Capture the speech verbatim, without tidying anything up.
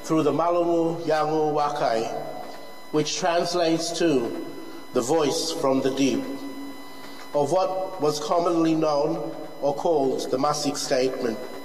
through the Malumu Yangu Wakai, which translates to the voice from the deep, of what was commonly known or called the Masik Statement.